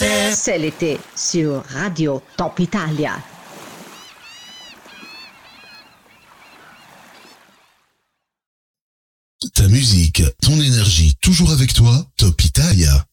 C'est l'été sur Radio Top Italia. Ta musique, ton énergie, toujours avec toi, Top Italia.